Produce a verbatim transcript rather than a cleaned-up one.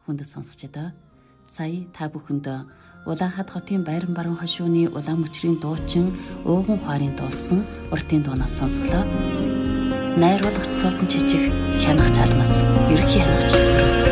хүндэт сонсогчдоо сая та бүхэндээ Улаанхад хотын Байран баруун хошууны улаан мөчрийн дуучин ууган хуарын дуулсан уртын дуунаас сонсглоо. Найруулагч Содон Чичиг хянах чалмас ерхий хянагч